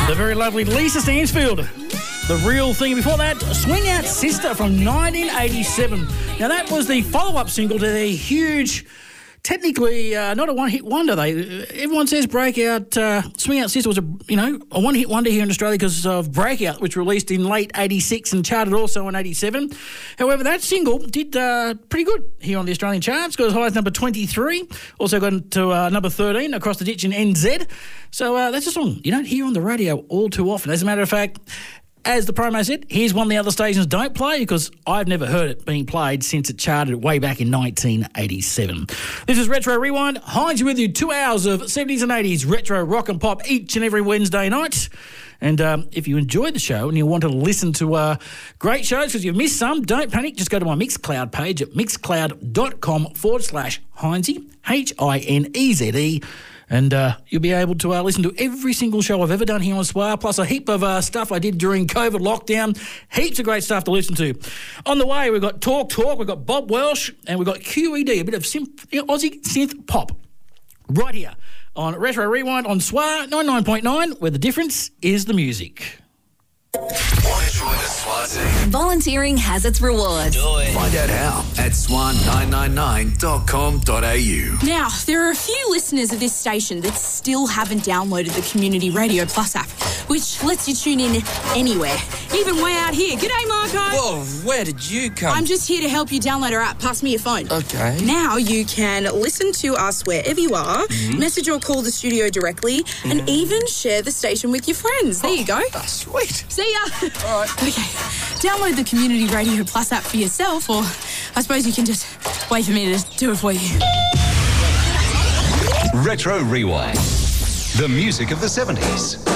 The very lovely Lisa Stansfield. The Real Thing. Before that, Swing Out Sister from 1987. Now, that was the follow-up single to their huge, technically not a one-hit wonder. Everyone says Breakout, Swing Out Sister was a one-hit wonder here in Australia because of Breakout, which released in late 86 and charted also in 87. However, that single did pretty good here on the Australian charts. Got as high as number 23. Also got to number 13 across the ditch in NZ. So that's a song you don't hear on the radio all too often. As a matter of fact, as the promo said, here's one the other stations don't play because I've never heard it being played since it charted way back in 1987. This is Retro Rewind. Hines with you 2 hours of 70s and 80s retro rock and pop each and every Wednesday night. And if you enjoy the show and you want to listen to great shows because you've missed some, don't panic. Just go to my Mixcloud page at mixcloud.com/Hinesy, Hineze. And you'll be able to listen to every single show I've ever done here on SWAR, plus a heap of stuff I did during COVID lockdown. Heaps of great stuff to listen to. On the way, we've got Talk, we've got Bob Welsh, and we've got QED, a bit of Aussie synth pop, right here on Retro Rewind on SWAR 99.9, where the difference is the music. Want to join the SWAR team? Volunteering has its rewards. Find out how at swan999.com.au. Now, there are a few listeners of this station that still haven't downloaded the Community Radio Plus app, which lets you tune in anywhere, even way out here. G'day, Marco. Whoa, where did you come? I'm just here to help you download our app. Pass me your phone. Okay. Now you can listen to us wherever you are, message or call the studio directly, and even share the station with your friends. There you go. Oh, sweet. See ya. All right. Okay. Download the Community Radio Plus app for yourself, or I suppose you can just wait for me to do it for you. Retro Rewind. The music of the 70s.